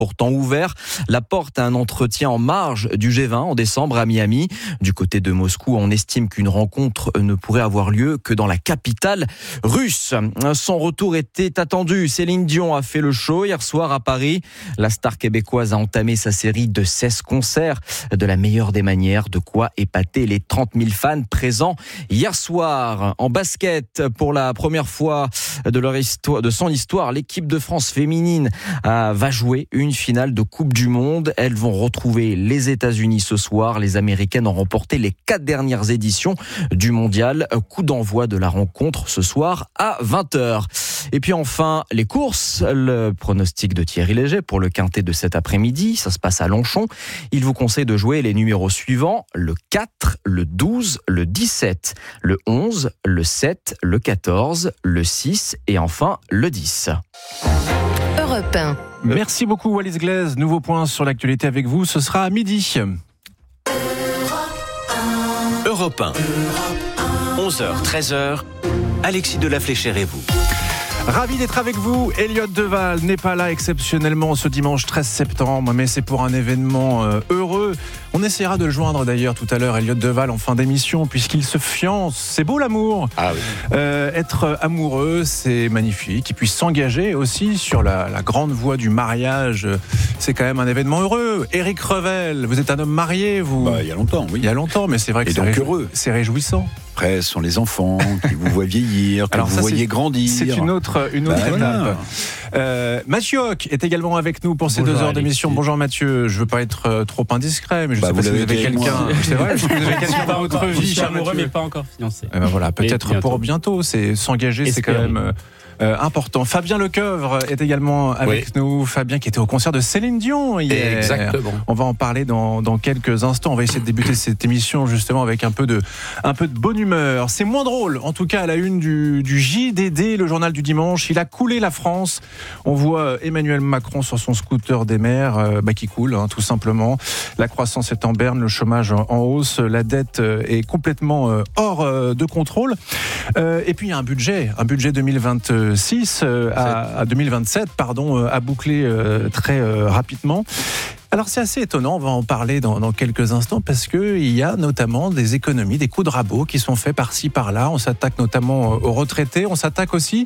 pourtant ouvert la porte à un entretien en marge du G20 en décembre à Miami. Du côté de Moscou, on estime qu'une rencontre ne pourrait avoir lieu que dans la capitale russe. Son retour était attendu. Céline Dion a fait le show hier soir à Paris. La star québécoise a entamé sa série de 16 concerts de la meilleure des manières, de quoi épater les 30 000 fans présents hier soir. En basket, pour la première fois de son histoire, l'équipe de France féminine va jouer une finale de Coupe du Monde. Elles vont retrouver les États-Unis ce soir. Les Américaines ont remporté les 4 dernières éditions du mondial. Coup d'envoi de la rencontre ce soir à 20h. Et puis enfin, les courses. Le pronostic de Thierry Léger pour le quintet de cet après-midi. Ça se passe à Longchamp. Il vous conseille de jouer les numéros suivants: le 4, le 12, le 17, le 11, le 7, le 14, le 6 et enfin le 10. Europe 1. Merci beaucoup Wallis Glaise. Nouveau point sur l'actualité avec vous, ce sera à midi. Europe 1. 11h, 13h. Alexis de la Fléchère et vous. Ravi d'être avec vous. Elliot Deval n'est pas là exceptionnellement ce dimanche 13 septembre, mais c'est pour un événement heureux. On essaiera de le joindre d'ailleurs tout à l'heure, Elliot Deval, en fin d'émission, puisqu'il se fiance. C'est beau l'amour. Ah oui. Être amoureux, c'est magnifique. Et puis s'engager aussi sur la grande voie du mariage, c'est quand même un événement heureux. Éric Revel, vous êtes un homme marié, vous? Il y a longtemps, oui. Il y a longtemps, mais c'est vrai que heureux. C'est réjouissant. Après, ce sont les enfants qui vous voient vieillir, que vous voyez grandir. C'est une autre étape. Voilà. Mathieu Hoc est également avec nous pour ces 2 heures d'émission. Bonjour Mathieu, je ne veux pas être trop indiscret, mais je ne sais pas si vous avez quelqu'un. C'est vrai, est-ce que vous avez quelqu'un dans votre vie? Je suis amoureux, mais pas encore fiancé. Voilà, peut-être pour bientôt. C'est s'engager, c'est quand même important. Fabien Lecoeuvre est également avec nous. Fabien qui était au concert de Céline Dion hier. Exactement. On va en parler dans quelques instants. On va essayer de débuter cette émission justement avec un peu de bonne humeur. C'est moins drôle, en tout cas à la une du JDD, le journal du dimanche. Il a coulé la France. On voit Emmanuel Macron sur son scooter des mers qui coule, tout simplement. La croissance est en berne, le chômage en hausse, la dette est complètement hors de contrôle. Et puis il y a un budget 2026 à 2027, à boucler très rapidement. Alors c'est assez étonnant, on va en parler dans quelques instants, parce qu'il y a notamment des économies, des coups de rabot qui sont faits par-ci, par-là. On s'attaque notamment aux retraités, on s'attaque aussi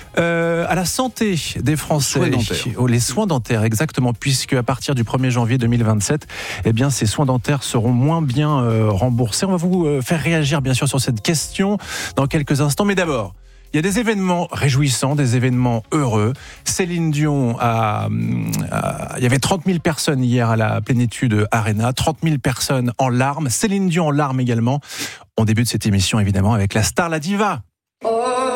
à la santé des Français. Les soins dentaires, exactement, puisque à partir du 1er janvier 2027, ces soins dentaires seront moins bien remboursés. On va vous faire réagir bien sûr sur cette question dans quelques instants, mais d'abord, il y a des événements réjouissants, des événements heureux. Céline Dion il y avait 30 000 personnes hier à la Plénitude Arena, 30 000 personnes en larmes. Céline Dion en larmes également. On débute cette émission évidemment avec la star, la diva